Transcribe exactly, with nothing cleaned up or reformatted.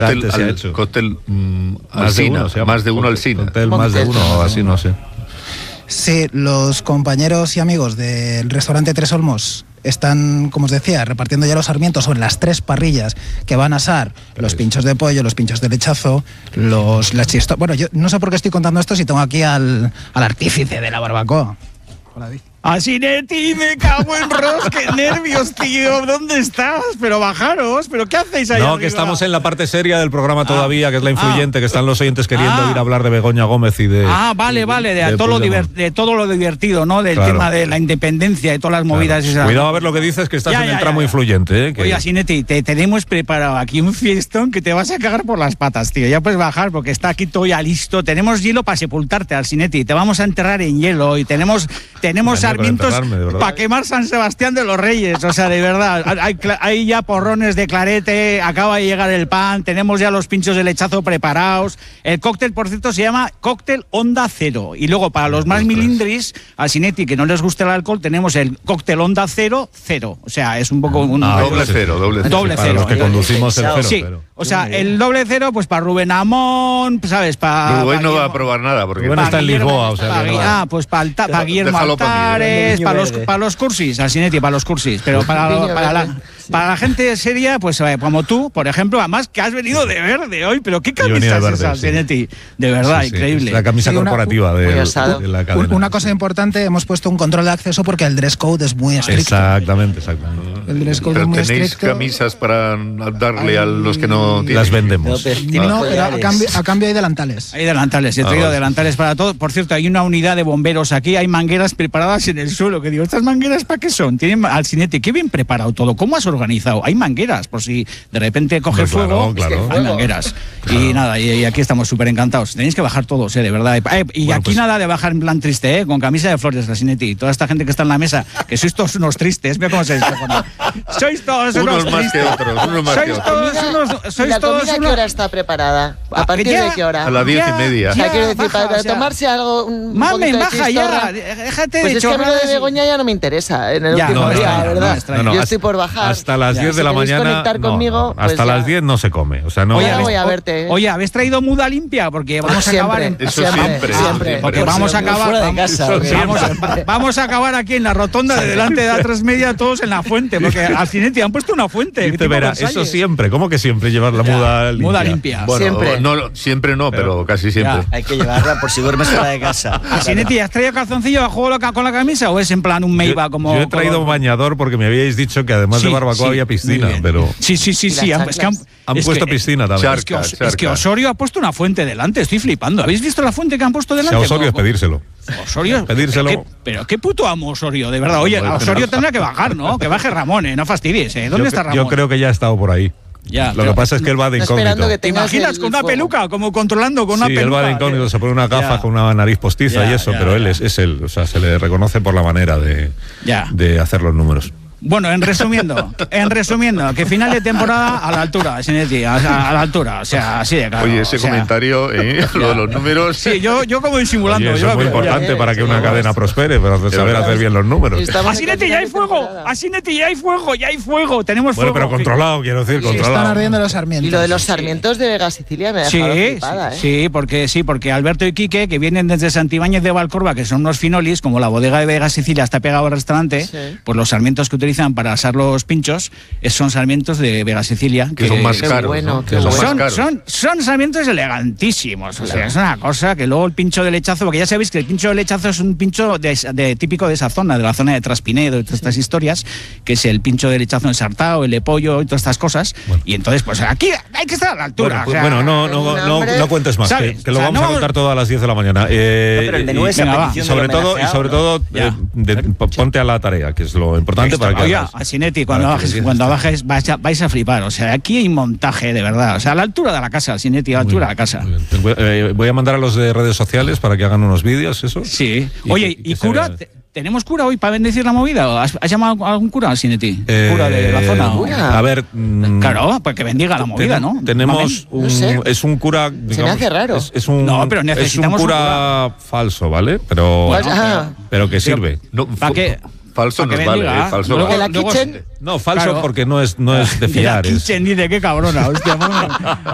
Antes al, se ha hecho. Cóctel mm, Más de Alsina, uno, se llama. más de uno Alsina. Cóctel más de uno o así, no sé. Sí, los compañeros y amigos del restaurante Tres Olmos están, como os decía, repartiendo ya los sarmientos sobre las tres parrillas que van a asar los pinchos de pollo, los pinchos de lechazo, los las chisto... Bueno, yo no sé por qué estoy contando esto si tengo aquí al, al artífice de la barbacoa. Hola, David. Asinetti, me cago en Ros, qué nervios, tío. ¿Dónde estás? Pero bajaros, ¿pero qué hacéis ahí No, arriba? que estamos en la parte seria del programa todavía, ah, que es la influyente, ah, que están los oyentes queriendo ah, ir a hablar de Begoña Gómez y de... Ah, vale, vale, de, de todo, lo Puigdemont. diver, de todo lo divertido, ¿no? Del Claro. tema de la independencia y todas las movidas. Claro. Esas. Cuidado a ver lo que dices, que estás Ya, en el ya, tramo ya, ya. influyente. ¿eh? Que... Oye, Asinetti, te tenemos preparado aquí un fiestón que te vas a cagar por las patas, tío. Ya puedes bajar porque está aquí todo ya listo. Tenemos hielo para sepultarte, Asinetti. Te vamos a enterrar en hielo y tenemos, tenemos Madre mía, con sarmientos enterrarme, de verdad. para quemar San Sebastián de los Reyes. O sea, de verdad. Hay, hay ya porrones de clarete, acaba de llegar el pan, tenemos ya los pinchos de lechazo preparados. El cóctel, por cierto, se llama Cóctel Onda Cero. Y luego, para los más milindris, Asinetti, que no les gusta el alcohol, tenemos el Cóctel Onda Cero, cero. O sea, es un poco un... Ah, doble sí. cero, doble cero. Doble Para cero. los que conducimos el cero. Sí, Pero... o sea, el doble cero, pues para Rubén Amón, ¿sabes? Para Rubén pa no va a Guillermo- probar nada porque Rubén pa está en Guillermo- Lisboa, o sea pa que Gui- no. Ah, pues para Déjalo- Guillermo déjalo pa' mí, Altares, el para niño los, verde. para los cursis, Asinetti, para los cursis. Pero para, Niño para, la, verde. para la gente seria, pues eh, como tú, por ejemplo, además que has venido de verde hoy, pero ¿qué Yo venía camisa de es verde, esa, sí. Asinetti? De verdad, Sí, sí, increíble. es la camisa Sí, una- corporativa de, muy osado. de la cadena. Una cosa importante, hemos puesto un control de acceso porque el dress code es muy estricto. Exactamente, exactamente. El dress code Pero es muy tenéis estricto. camisas para darle a los que no tienen. Las vendemos. López, No, tiene pero a collares. cambio, a cambio hay delantales. Hay delantales, he Ah, traído vale. delantales para todo. Por cierto, hay una unidad de bomberos aquí, hay mangueras preparadas en el suelo. Que digo, ¿estas mangueras para qué son? Tienen Asinetti, qué bien preparado todo. ¿Cómo has organizado? Hay mangueras, por si de repente coge Hombre, claro, fuego. claro. Hay mangueras. Y nada, y, y aquí estamos súper encantados. Tenéis que bajar todos, eh, de verdad. Eh, y Bueno, aquí pues- nada de bajar en plan triste, eh, con camisa de flores, Asinetti. Toda esta gente que está en la mesa, que sois todos unos tristes. Mira cómo se dice. Sois todos Unos unos más que tristes. otros, unos más que Sois otros. todos Comida- unos. ¿Y Sois la todos comida a qué unos- hora está preparada? Ah, ¿A partir ya- de qué hora? A las diez y Ya, media. O sea, ya, quiero decir, baja, para o sea, tomarse algo, un Mamen, poquito de baja chistorra. ya, déjate Pues de es que a mí lo chorradas de y- Begoña ya no me interesa en el Ya, último no, día, extraña, la no, verdad. extraña. No, Yo no, estoy por bajar. Hasta las Ya, diez si de la queréis mañana. conectar no, conmigo, no, pues hasta ya. las diez no se come. O sea, no. Oye, Oye, voy a o- verte, ¿eh? Oye, ¿habéis traído muda limpia? Porque vamos a Siempre, acabar en... Eso siempre, siempre, siempre. siempre. Porque Por vamos a si- acabar... fuera de vamos- casa, vamos, siempre. vamos a acabar aquí en la rotonda de delante de la tres media todos en la fuente. Porque al Cinetti han puesto una fuente. Dice tipo Vera, Versalles. eso siempre. ¿Cómo que siempre llevar la Ya, muda limpia? muda limpia. Bueno, Siempre. no, siempre no, pero, casi siempre. Ya. Hay que llevarla por si duermes fuera de casa. Cinetti, ¿has traído calzoncillo a juego con la camisa o es en plan un Yo, Meiba como... yo he traído como- bañador porque me habíais dicho que además Sí, de barbacoa sí, había muy piscina, bien. pero Sí, sí, sí, ¿Y sí. las han- es que han, chanclas? han es puesto que- piscina también. Es que, Os- Charca, es que charca. Osorio ha puesto una fuente delante, estoy flipando. ¿Habéis visto la fuente que han puesto Si delante? a Osorio es Como- pedírselo. Osorio, Pedírselo. ¿qué- pero qué puto amo Osorio, de verdad. Oye, Bueno, Osorio pero- tendrá que bajar, ¿no? Que baje Ramón, ¿eh? No fastidies, ¿eh? ¿Dónde yo, está Ramón? yo creo que ya ha estado por ahí. Ya, Lo pero- que pasa es que él va de No, incógnito. esperando que ¿Te tengas imaginas el con una fuego. peluca, como controlando con una Sí, peluca? él va de incógnito, se pone una gafa Ya. con una nariz postiza Ya, y eso, ya, pero él ya. es, es él, o sea, se le reconoce por la manera de, Ya. de hacer los números. Bueno, en resumiendo, en resumiendo, que final de temporada a la altura, Sinetti, a, a la altura, o sea, así de claro. Oye, ese o sea, comentario, ¿eh? Lo de los números. Sí, yo, yo como disimulando. Oye, eso yo es muy creo, ya. importante ya, para que sí, una vamos. cadena prospere, para saber verdad. hacer bien los números. Estamos A Sinetti, en ya hay final de fuego, temporada. a Sinetti, ya hay fuego, ya hay fuego, tenemos Bueno, fuego. pero controlado, quiero decir, Sí, están controlado. ardiendo los sarmientos. Y lo de los sarmientos de Vega Sicilia me ha Sí, dejado sí, flipada, ¿eh? sí, porque sí, porque Alberto y Quique, que vienen desde Santibáñez de Valcorba, que son unos finolis, como la bodega de Vega Sicilia está pegado al restaurante, Sí. pues los sarmientos que utilizan para asar los pinchos eh, son sarmientos de Vega Sicilia. Que son más Qué caros. bueno, ¿no? qué Que son bueno. más Son, caros. son, son sarmientos elegantísimos. O sea, es una cosa que luego el pincho de lechazo, porque ya sabéis que el pincho de lechazo es un pincho de, de- típico de esa zona, de la zona de Traspinedo y todas estas historias, que es el pincho de lechazo ensartado, el de pollo y todas estas cosas. Y entonces, pues aquí hay que estar a la altura. Bueno, o sea, bueno, no, no, un no, hambre. no cuentes más, que, ¿Sabes? que lo O sea, vamos no a vamos- contar todo a las diez de la mañana. Eh, No, pero el menú y- es venga, a va. y petición sobre del todo, y homenajeado, sobre ¿no? todo Ya. eh, de- po- ponte a la tarea, que es lo importante para que Oye, hagas. a Sinetti, cuando, Para que bajes, empieces cuando a- bajes vais a, vais a flipar. O sea, aquí hay montaje, de verdad. O sea, a la altura de la casa, Sinetti, a la Muy altura bien, de la casa. muy bien. Tengo- eh, voy a mandar a los de redes sociales para que hagan unos vídeos, eso. Sí. Y Oye, que- y ¿y que se cura? vea. Te- ¿Tenemos cura hoy para bendecir la movida? ¿Has, has llamado a algún cura, Sinetti? Eh, ¿Cura de la zona? o- ¿Cura? A ver. mm, Claro, para que bendiga la movida, ten- ¿no? Tenemos Mamen. un, No sé. es un cura. digamos, hace raro. Es, es un, No, pero es un necesitamos un cura, falso, ¿vale? Pero, Pues, ah, pero que sirve. No, ¿Para fu- qué? Falso Pa' que nos vale, bendiga. ¿eh? Falso Luego- de vale. la luego- kitchen. No, falso Claro. porque no es, no es de De la fiar. es- Kitchen, dice, qué cabrona, hostia.